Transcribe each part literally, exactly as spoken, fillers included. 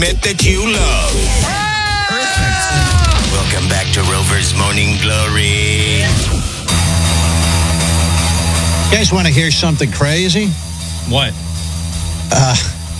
that you love. Perfect. Welcome back to Rover's Morning Glory. You guys want to hear something crazy? What? Uh,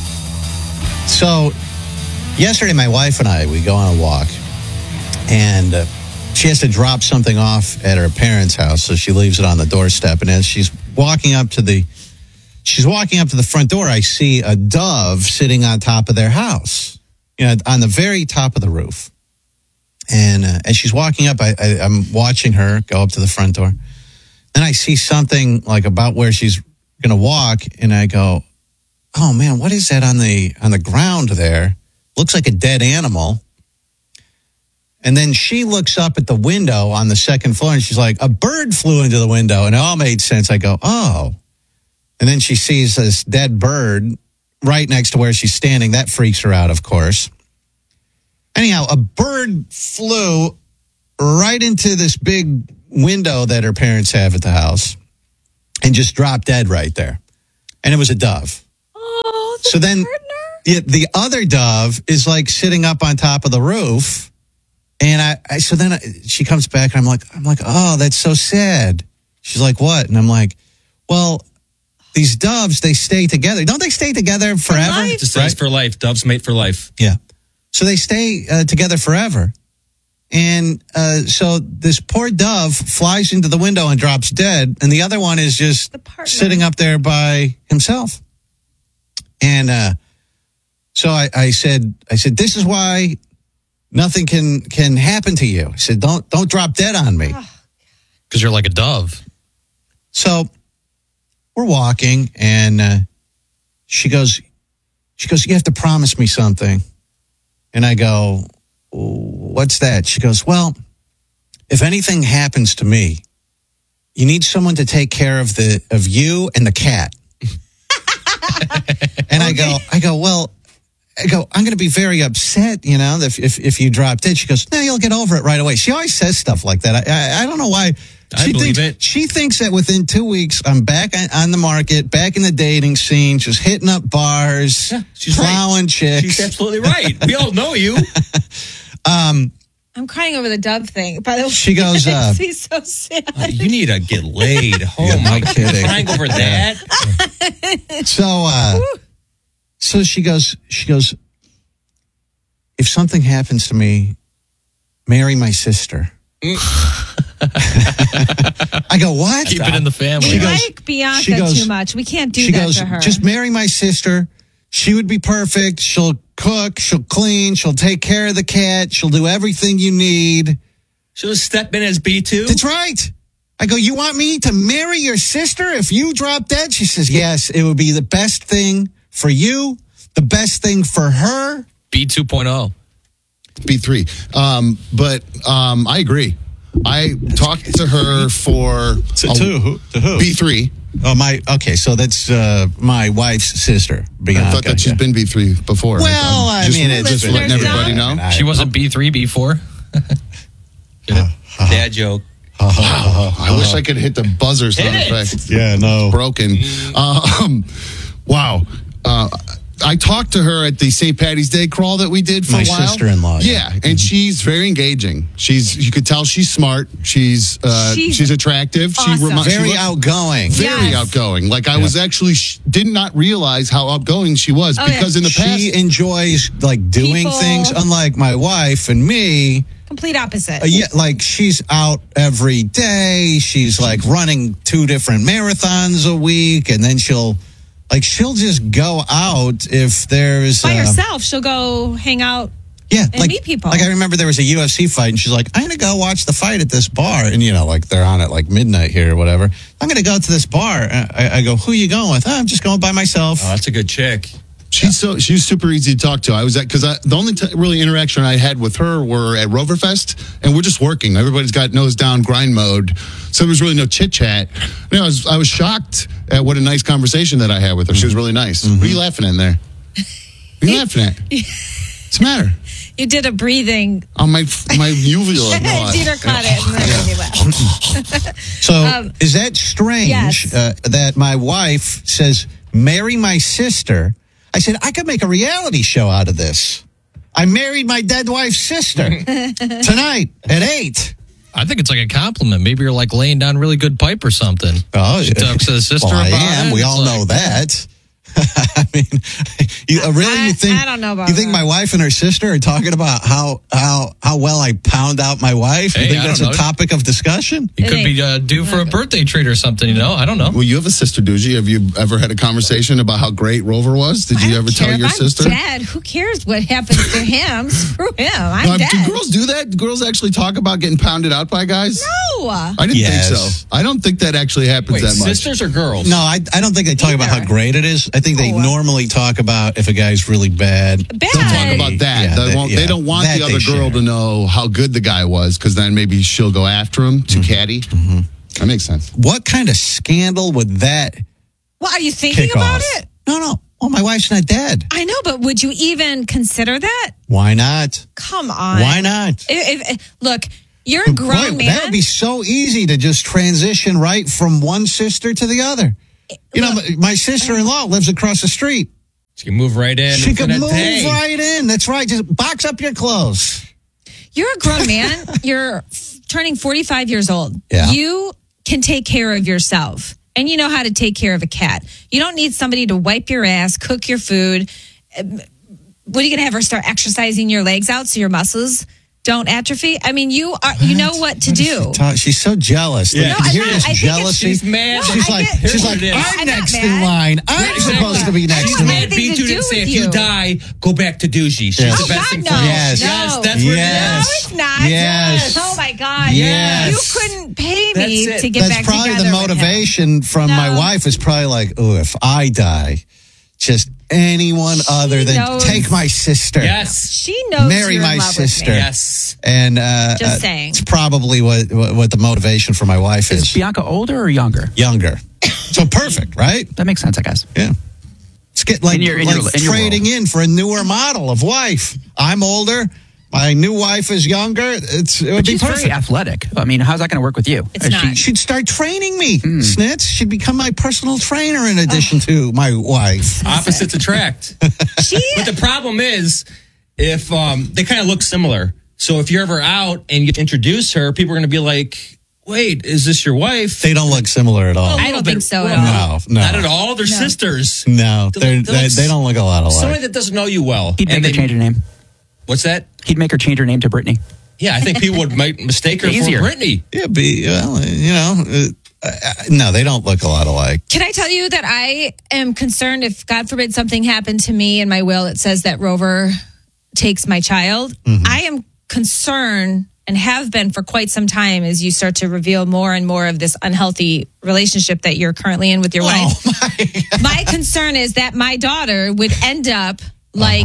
so, yesterday my wife and I, we go on a walk. And uh, she has to drop something off at her parents' house, so she leaves it on the doorstep. And as she's walking up to the... She's walking up to the front door. I see a dove sitting on top of their house, you know, on the very top of the roof. And uh, as she's walking up, I, I, I'm watching her go up to the front door. Then I see something like about where she's going to walk, and I go, "Oh man, what is that on the on the ground there? Looks like a dead animal." And then she looks up at the window on the second floor, and she's like, "A bird flew into the window," and it all made sense. I go, "Oh." And then she sees this dead bird right next to where she's standing. That freaks her out, of course. Anyhow, a bird flew right into this big window that her parents have at the house and just dropped dead right there. And it was a dove. Oh, the so then the, the other dove is like sitting up on top of the roof. And I, I so then I, she comes back and I'm like, I'm like, "Oh, that's so sad." She's like, "What?" And I'm like, "Well, these doves, they stay together. Don't they stay together forever?" It says right? For life. Doves mate for life. Yeah. So they stay uh, together forever. And uh, so this poor dove flies into the window and drops dead. And the other one is just sitting up there by himself. And uh, so I, I said, I said, "This is why nothing can can happen to you." I said, don't, don't drop dead on me. Because you're like a dove. So we're walking, and uh, she goes, she goes, "You have to promise me something." And I go, "What's that?" She goes, "Well, if anything happens to me, you need someone to take care of the of you and the cat." And I go, I go, well, I go, "I'm going to be very upset, you know, if, if if you drop dead." She goes, "No, you'll get over it right away." She always says stuff like that. I I, I don't know why. I She believe thinks, it. She thinks that within two weeks, I'm back on, on the market, back in the dating scene, just hitting up bars, Yeah, she's plowing right. chicks. She's absolutely right. We all know you. um, I'm crying over the dove thing. By the way, She goes, uh, makes me so sad. Uh, you need to get laid. Oh, Yeah, no my kidding. Crying over that. so, uh, so she goes, she goes, "If something happens to me, marry my sister." I go, "What?" Keep it in the family. We She goes- like Bianca she goes- too much. We can't do She that goes, to her. "Just marry my sister. She would be perfect. She'll cook. She'll clean. She'll take care of the cat. She'll do everything you need." She'll just step in as B two. That's right. I go, "You want me to marry your sister if you drop dead?" She says, "Yes, it would be the best thing for you, the best thing for her." B two point oh. B three. Um, but um, I agree. I talked to her for To, to who? To who? B three. Oh, my. Okay, so that's uh, my wife's sister, Bianca. I thought that she's yeah. been B three before. Well, I just, mean, it's just been- letting everybody I mean, know. I- She wasn't B three, B four. Get it? Dad joke. Wow, I wish I could hit the buzzer sound Hit it. effect. Yeah, no. Broken. Um, wow. Uh, I talked to her at the Saint Patty's Day crawl that we did for My a while. sister-in-law, yeah. Yeah, and she's very engaging. She's you could tell she's smart. She's uh, She's she's, attractive. awesome. She remi- she Very looks outgoing. very Yes. outgoing. Like I was actually sh- did not realize how outgoing she was Oh, because yeah. in the past She enjoys like doing People- things, unlike my wife and me. Complete opposite. Uh, yeah, like she's out every day. She's like running two different marathons a week, and then she'll like she'll just go out if there's By uh, herself, she'll go hang out. Yeah, and like meet people. Like I remember there was a U F C fight, and she's like, "I'm gonna go watch the fight at this bar," and you know, like they're on at like midnight here or whatever. I'm gonna go to this bar. I, I go, "Who are you going with?" "Oh, I'm just going by myself." Oh, that's a good chick. She's so she's super easy to talk to. I was at because the only t- really interaction I had with her were at Roverfest, and we're just working. Everybody's got nose down grind mode, so there was really no chit chat. You know, I was I was shocked at what a nice conversation that I had with her. She was really nice. Mm-hmm. What are you laughing at in there? What are you laughing at? What's the matter? You did a breathing. On my my uvula. No, I- Dieter caught it and then made me laugh. So Um, is that strange yes. uh, that my wife says, "Marry my sister"? I said, I could make a reality show out of this. I married my dead wife's sister tonight at eight. I think it's like a compliment. Maybe you're like laying down really good pipe or something. Oh, She talks to the sister well, I about am. it. We It's all like, know that. I mean, you, uh, really, I- you think? I don't know about You think that. my wife and her sister are talking about how how how well I pound out my wife? You Hey, think I that's don't a know. topic of discussion? You It could be ain't- uh, due for a birthday treat or something, you know? I don't know. Well, you have a sister, Doogie. Have you ever had a conversation about how great Rover was? Did I you don't ever tell care. your If I'm sister? dead, who cares what happens to him? Screw him. I'm Uh, dead. do girls do that? Do girls actually talk about getting pounded out by guys? No. I didn't Yes. think so. I don't think that actually happens Wait, that much. sisters or girls? No, I I don't think they talk about how Either. great it is. I think they Oh, uh, normally talk about if a guy's really bad. Bad. Don't talk about that. Yeah, they, that- won't, yeah. they don't want That the they other girl share. to know how good the guy was, because then maybe she'll go after him too catty. Mm-hmm. That makes sense. What kind of scandal would that Well, are you thinking kick about off? it? No, no. Well, my wife's not dead. I know, but would you even consider that? Why not? Come on. Why not? If, if, look, you're a grown Boy, man. that would be so easy to just transition right from one sister to the other. You know, my- my sister-in-law lives across the street. She can move right in. She could within a move day. right in. That's right. Just box up your clothes. You're a grown man. You're f- turning forty-five years old. Yeah. You can take care of yourself. And you know how to take care of a cat. You don't need somebody to wipe your ass, cook your food. Um, What are you going to have her start exercising your legs out so your muscles don't atrophy? I mean, you are. You know what to do. Ta- She's so jealous. Yeah. You No, can I'm hear not. this I think it's- jealousy. She's mad. No, she's I like, get- she's Here's like, what it is. I'm I'm not next in mad. line. I'm Exactly. supposed to be I next don't in have line. anything Beat to you do to say with if you you. die, go back to Doogie. She's Yes. the Oh, best God, thing no. for you. Yes. No. Yes, that's what Yes. No, it's not. Yes. Oh my God. Yes. You couldn't pay me That's it. to get That's back probably together the with him. motivation from my No. wife is probably like, oh, if I die, just anyone other than knows. take my sister. Yes. She knows Marry you're my in love with sister. me. Yes. And uh, Just uh, saying. it's probably what, what what the motivation for my wife Is is. Bianca older or younger? Younger. So perfect, right? That makes sense, I guess. Yeah. It's get like, In your- in like your- in your trading in for a newer model of wife. I'm older. My new wife is younger. It's it would But be she's perfect. very athletic. I mean, how's that going to work with you? It's Is not. she- She'd start training me, Hmm. Snitz. She'd become my personal trainer in addition to my wife. Opposites attract. She, But the problem is, if um, they kind of look similar. So if you're ever out and you introduce her, people are going to be like, wait, is this your wife? They don't look similar at all. I don't think so at No, no. Not at all. They're sisters. No, They they're, look- they they, look they don't look a lot alike. Somebody that doesn't know you well. He'd make And her they- change her name. What's that? He'd make her change her name to Brittany. Yeah, I think people would make mistake her Easier. for Brittany. Yeah, be well, you know. Uh, uh, no, they don't look a lot alike. can I tell you that I am concerned if, God forbid, something happened to me in my will, it says that Rover takes my child. Mm-hmm. I am concerned and have been for quite some time as you start to reveal more and more of this unhealthy relationship that you're currently in with your wife. Oh, My concern is that my daughter would end up like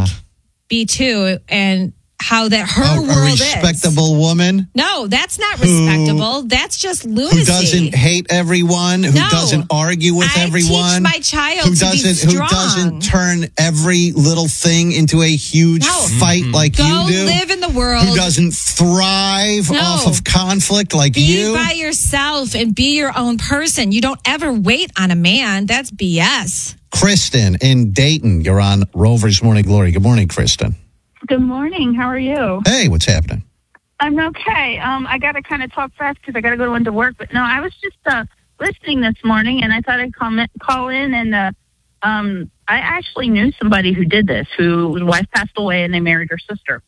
B two and how that her A, a world is. respectable woman No, that's not respectable. That's just lunacy. who doesn't hate everyone, who No. doesn't argue with I everyone, teach my child who to be doesn't strong. who doesn't turn every little thing into a huge No. fight like Go you do. live in the world. Who doesn't thrive No. off of conflict like Be you? by yourself and be your own person. You don't ever wait on a man. That's B S. Kristen in Dayton, you're on Rover's Morning Glory. Good morning, Kristen. Good morning. How are you? Hey, what's happening? I'm okay. Um, I got to kind of talk fast because I got to go into work. But no, I was just uh, listening this morning, and I thought I'd comment, call in. And uh, um, I actually knew somebody who did this, whose wife passed away, and they married her sister.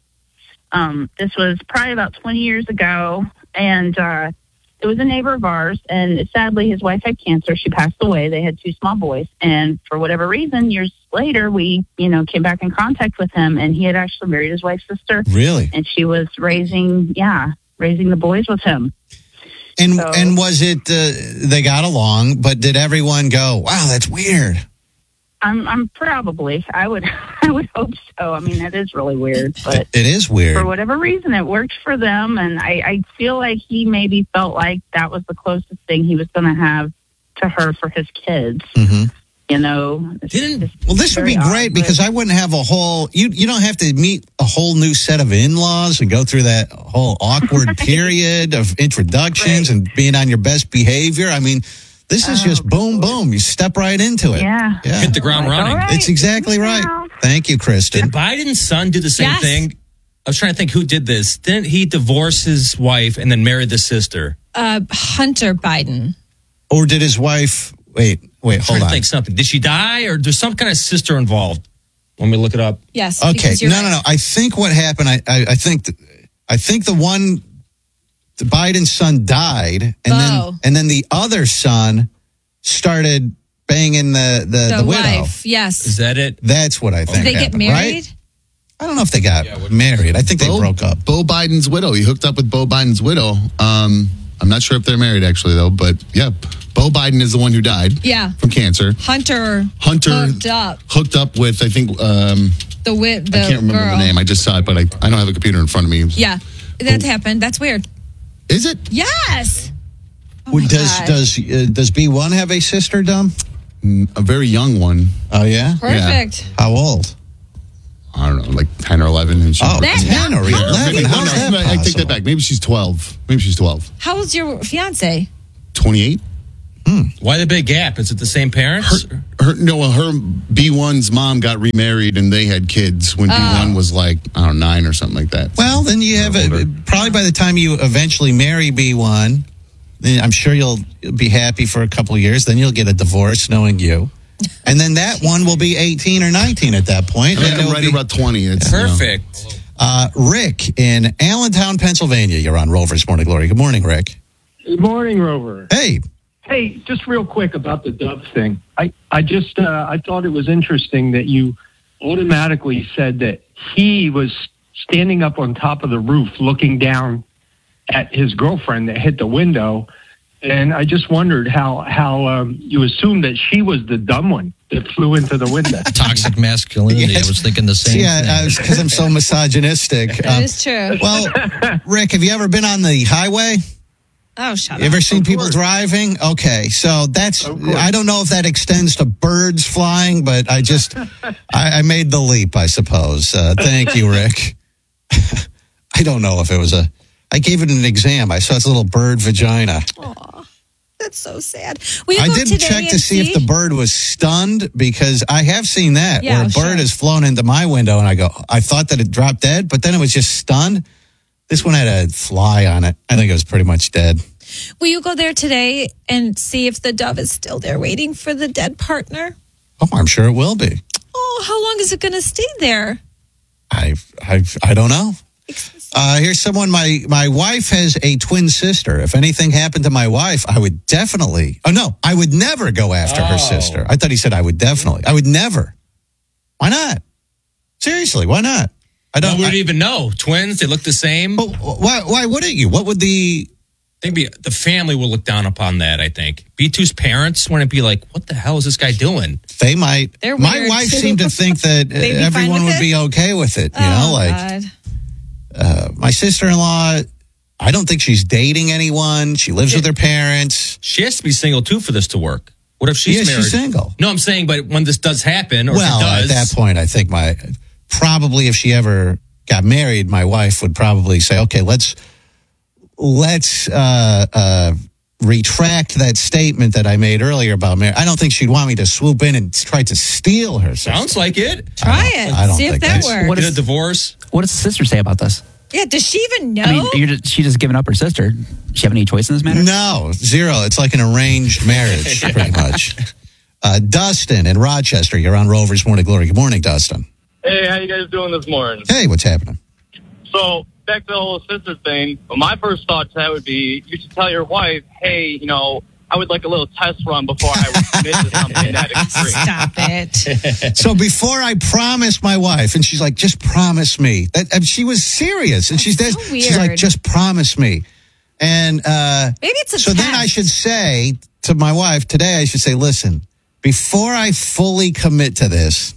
Um, this was probably about twenty years ago, and uh, it was a neighbor of ours. And sadly, his wife had cancer. She passed away. They had two small boys, and for whatever reason, years later, we, you know, came back in contact with him, and he had actually married his wife's sister. Really? And she was raising, yeah, raising the boys with him. And So- and was it uh, they got along, but did everyone go, "Wow, that's weird"? I'm, I'm probably, I would, I would hope so. I mean, that is really weird, but It is weird. for whatever reason, it worked for them, and I, I feel like he maybe felt like that was the closest thing he was going to have to her for his kids. hmm You know, It's Didn't- just Well, this would be very great odd, because but- I wouldn't have a whole. You you don't have to meet a whole new set of in-laws and go through that whole awkward period of introductions Right. and being on your best behavior. I mean, This is just boom, boom. You step right into it. Yeah. Yeah. Hit the ground Like, running. all right. It's exactly right. Thank you, Kristen. Did Biden's son do the same Yes. thing? I was trying to think who did this. Didn't he divorce his wife and then marry the sister? Uh, Hunter Biden. Or did his wife, wait, wait, I'm hold trying to on. think something. Did she die or there's some kind of sister involved? Let me look it up. Yes. Okay, because no, you're no, right. no. I think what happened, I, I, I think, th- I think the one, the Biden's son died, and Oh. then and then the other son started banging the the, the, The widow. wife. Yes. Is that it? That's what I think. Did they get happened, married? Right? I don't know if they got married. I think they Bo, broke up. Bo Biden's widow. He hooked up with Bo Biden's widow. Um, I'm not sure if they're married actually though, but yeah, Bo Biden is the one who died. Yeah. From cancer. Hunter. Hunter hooked up hooked up with I think um, the wi- the I can't remember girl. the name. I just saw it, but I, I don't have a computer in front of me. Yeah, that happened. That's weird. Is it? Yes. Oh Would- my does God. does uh, does B one have a sister, Dumb? A very young one. Oh yeah. Perfect. How old? I don't know, like ten or eleven. And she Oh, That- ten or how- eleven. Maybe- How's no, no, that I take possible? that back. Maybe she's twelve. Maybe she's twelve. How old's your fiance? twenty-eight? Why the big gap? Is it the same parents? Her no, well, her B one's mom got remarried and they had kids when B one was like I don't know nine or something like that. Well, then you have a, probably by the time you eventually marry B one, then I'm sure you'll be happy for a couple of years. Then you'll get a divorce, knowing you, and then that one will be eighteen or nineteen at that point. I think And I'm it'll right be- about twenty. It's, you know. Perfect. Uh, Rick in Allentown, Pennsylvania. You're on Rover's Morning Glory. Good morning, Rick. Good morning, Rover. Hey, Hey, just real quick about the Dove thing. I, I just uh, I thought it was interesting that you automatically said that he was standing up on top of the roof looking down at his girlfriend that hit the window. And I just wondered how, how um, you assumed that she was the dumb one that flew into the window. Toxic masculinity. Yes. I was thinking the same yeah, thing. because I'm so misogynistic. That Um, is true. well, Rick, have you ever been on the highway? Oh, shut You up. ever seen Of people course. driving? Okay, so that's, Of course. I don't know if that extends to birds flying, but I just, I, I made the leap, I suppose. Uh, thank you, Rick. I don't know if it was a, I gave it an exam. I saw its little bird vagina. That's so sad. Will you I go didn't today check to and see if the bird was stunned because I have seen that Yeah, where a sure. bird has flown into my window and I go, I thought that it dropped dead, but then it was just stunned. This one had a fly on it. I think it was pretty much dead. Will you go there today and see if the dove is still there waiting for the dead partner? Oh, I'm sure it will be. Oh, how long is it going to stay there? I, I, I don't know. Uh, here's someone. My my wife has a twin sister. If anything happened to my wife, I would definitely. Oh no, I would never go after her Oh. sister. I thought he said I would definitely. I would never. Why not? Seriously, why not? I I don't. wouldn't I, even know. Twins, they look the same. but why? Why wouldn't you? What would the? Maybe the family will look down upon that, I think. B two's parents wouldn't be like, what the hell is this guy doing? They might. They're my weird, wife too. seemed to think that uh, They'd be fine everyone with would it? be okay with it. You oh, know, like God. uh, my sister-in-law. I don't think she's dating anyone. She lives with her parents. She has to be single too for this to work. What if she's Yes, married? she's single. No, I'm saying, but when this does happen, or Well, if it does, at that point, I think my probably if she ever got married, my wife would probably say, "Okay, let's let's uh, uh, retract that statement that I made earlier about marriage." I don't think she'd want me to swoop in and try to steal her. sister. sounds like it. Try it. I don't See if think that that's- works. What Get a is- divorce. What does the sister say about this? Yeah, does she even know? I mean, you're just, she just giving up her sister. Does she have any choice in this matter? No, zero. It's like an arranged marriage, pretty much. Uh, Dustin in Rochester, you're on Rover's Morning Glory. Good morning, Dustin. Hey, how you guys doing this morning? Hey, what's happening? So, back to the whole sister thing. My first thought to that would be, you should tell your wife, hey, you know, I would like a little test run before I would commit to something that extreme. Stop it. So before I promised my wife, and she's like, "Just promise me." That and she was serious, and she's That's dead. so She's like, weird. "Just promise me." And uh, Maybe it's a so then test. I should say to my wife today, I should say, "Listen, before I fully commit to this,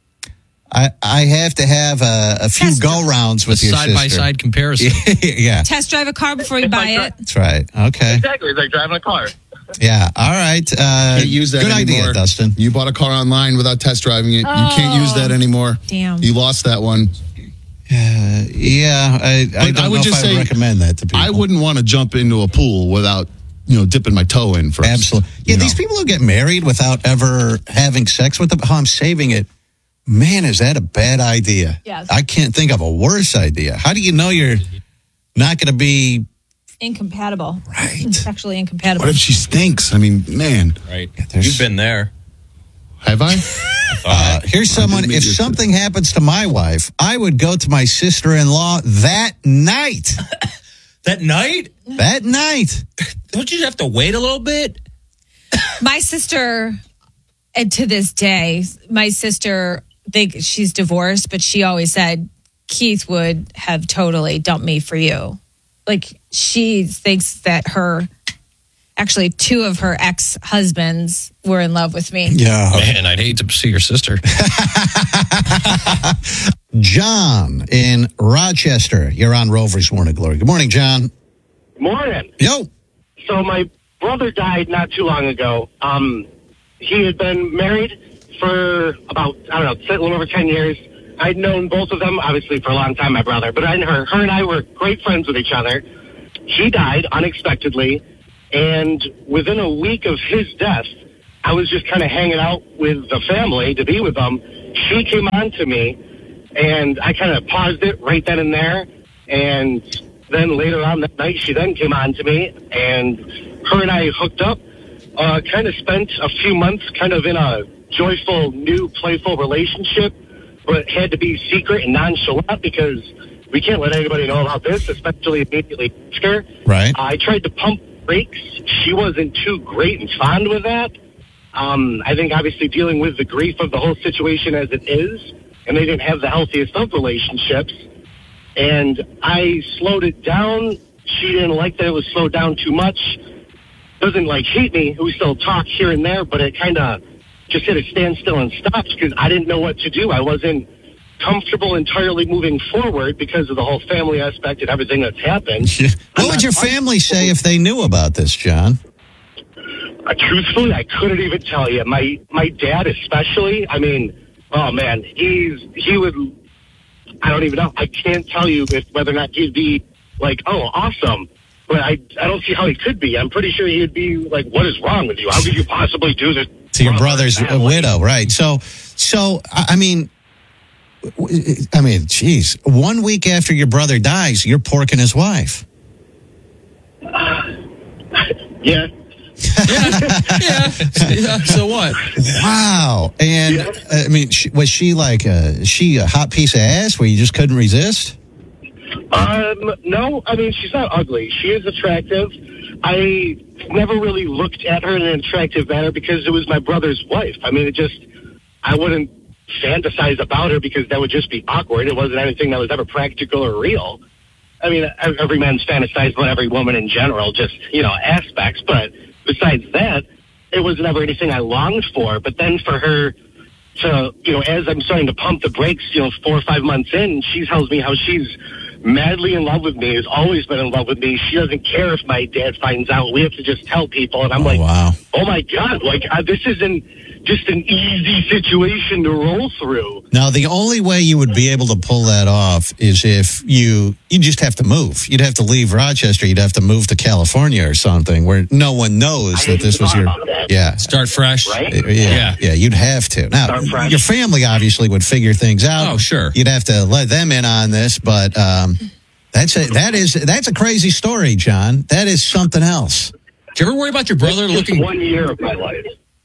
I I have to have a, a few Test go rounds with your Side by sister." side comparison. yeah, Test drive a car before you buy it. that's right. Okay, Exactly. It's like driving a car. yeah, all right. Uh, Can't use that good anymore. idea, Dustin. You bought a car online without test driving it. You can't use that anymore. Damn. You lost that one. Uh, yeah, I, I But don't I would know just if I say- recommend that to people. I wouldn't want to jump into a pool without you know, dipping my toe in first. Absolutely. Yeah, you these know. people who get married without ever having sex with them, oh, I'm saving it. Man, is that a bad idea? Yes. I can't think of a worse idea. How do you know you're not going to be Incompatible. right? Sexually incompatible. What if she stinks? I mean, man, Right. there's- You've been there. have I? Uh, here's someone, didn't mean if to- something happens to my wife, I would go to my sister-in-law that night. That night? That night. Don't you have to wait a little bit? My sister, and to this day, my sister, they, she's divorced, but she always said Keith would have totally dumped me for you. Like, she thinks that her, actually, two of her ex-husbands were in love with me. Yeah. Man, I'd hate to see your sister. John in Rochester. You're on Rover's Morning Glory. Good morning, John. Morning. Yo. So my brother died not too long ago. Um, he had been married for about, I don't know, a little over ten years. I'd known both of them, obviously, for a long time, my brother. But I and her, her and I were great friends with each other. He died unexpectedly. And within a week of his death, I was just kind of hanging out with the family to be with them. She came on to me, and I kind of paused it right then and there. And then later on that night, she then came on to me, and her and I hooked up, uh, kind of spent a few months kind of in a joyful, new, playful relationship, but had to be secret and nonchalant because we can't let anybody know about this, especially immediately after. Right. I tried to pump brakes. She wasn't too great and fond with that. Um, I think obviously dealing with the grief of the whole situation as it is, and they didn't have the healthiest of relationships. And I slowed it down. She didn't like that it was slowed down too much. Doesn't like hate me. We still talk here and there, but it kind of just hit a standstill and stopped because I didn't know what to do. I wasn't comfortable entirely moving forward because of the whole family aspect and everything that's happened. What would your family say if they knew about this, John? Uh, truthfully, I couldn't even tell you. My my dad especially, I mean, oh man, he's he would, I don't even know. I can't tell you if whether or not he'd be like, oh, awesome. But I I don't see how he could be. I'm pretty sure he'd be like, what is wrong with you? How could you possibly do this? To your brother's uh, widow, right? So, so I I mean, I mean, geez, one week after your brother dies, you're porking his wife. Yeah. yeah. yeah. So what? Wow. And Yeah. uh, I mean, she, was she like a, she a hot piece of ass where you just couldn't resist? Um, no, I mean, she's not ugly. She is attractive. I never really looked at her in an attractive manner because it was my brother's wife. I mean, it just, I wouldn't fantasize about her because that would just be awkward. It wasn't anything that was ever practical or real. I mean, every man's fantasized about every woman in general, just, you know, aspects. But besides that, it was never anything I longed for. But then for her to, you know, as I'm starting to pump the brakes, you know, four or five months in, she tells me how she's madly in love with me, has always been in love with me. She doesn't care if my dad finds out. We have to just tell people. And I'm Oh, like, wow. oh, my God, like, uh, this isn't just an easy situation to roll through. Now, the only way you would be able to pull that off is if you, you just have to move. You'd have to leave Rochester. You'd have to move to California or something where no one knows I that this hadn't was thought your, about that. yeah. Start fresh. Right? Yeah, yeah, yeah, you'd have to. Now, Start fresh. your family obviously would figure things out. Oh, sure. You'd have to let them in on this, but um, that's a, that is that's a crazy story, John. That is something else. Do you ever worry about your brother Just looking? one year of my life.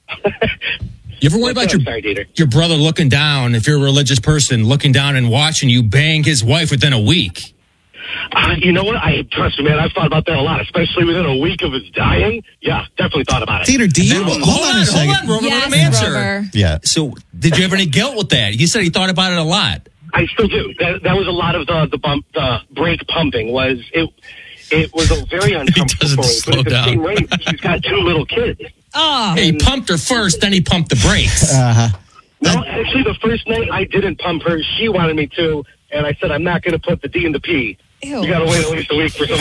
You ever worry What's about up? your Sorry, Dieter. your brother looking down? If you're a religious person, looking down and watching you bang his wife within a week. Uh, you know what? I trust me, man. I've thought about that a lot, especially within a week of his dying. Yeah, definitely thought about it. Theater, do you? Then- Hold, hold on, on, a hold second. on, Rover. Let him Yes, answer. Rover. Yeah. So, did you have any guilt with that? He said he thought about it a lot. I still do. That, that was a lot of the the bump, the brake pumping. Was it? It was a very uncomfortable doesn't story. slow But at the down. same rate, he's got two little kids. Oh, Hey, he pumped her first, then he pumped the brakes. Uh-huh. No, actually, the first night I didn't pump her. She wanted me to, and I said I'm not going to put the D in the P. ew. You got to wait at least a week for some of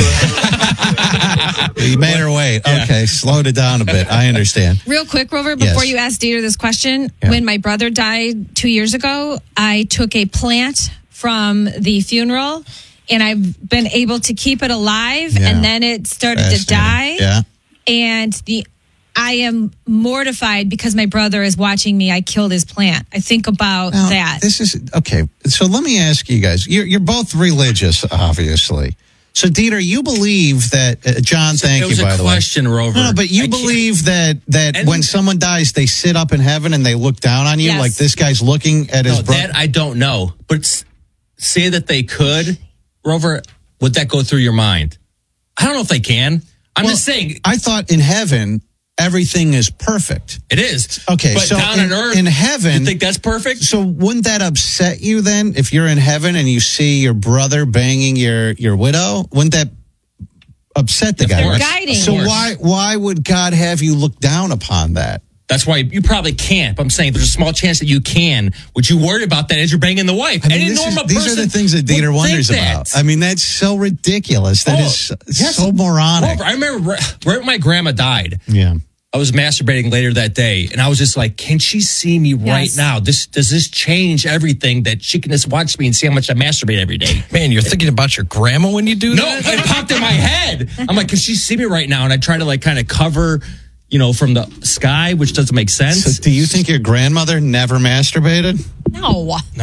that. You made her wait. Okay, slowed it down a bit. I understand. Real quick, Rover, before Yes. you ask Dieter this question, Yeah. when my brother died two years ago, I took a plant from the funeral and I've been able to keep it alive Yeah. and then it started to die. Yeah. and the I am mortified because my brother is watching me. I killed his plant. I think about Now, that. This is okay. So let me ask you guys. You're, you're both religious, obviously. So, Dieter, you believe that uh, John? So thank it was you, a by the question, way. Rover. No, no, but you I can't- believe that that And- when someone dies, they sit up in heaven and they look down on you, Yes. like this guy's looking at his No, brother. that I don't know. But s- say that they could, Rover, would that go through your mind? I don't know if they can. I'm Well, just saying I thought in heaven everything is perfect. it is. Okay, but so down in, on earth, in heaven, you think that's perfect? so wouldn't that upset you then if you're in heaven and you see your brother banging your your widow? Wouldn't that upset the guy? They're right? guiding. So Of course. why why would God have you look down upon that? That's why you probably can't. But I'm saying there's a small chance that you can. Would you worry about that as you're banging the wife? I mean, Any this is- normal these person are the things that would Dieter wonders think that. about. I mean, that's so ridiculous. That Oh, is yes. so moronic. Rover, I remember right, right when my grandma died. Yeah. I was masturbating later that day, and I was just like, "Can she see me right Yes. now? This does this change everything that she can just watch me and see how much I masturbate every day?" Man, you're thinking about your grandma when you do No, that? it popped in my head. I'm like, "Can she see me right now?" And I try to like kind of cover, you know, from the sky, which doesn't make sense. So do you think your grandmother never masturbated? No.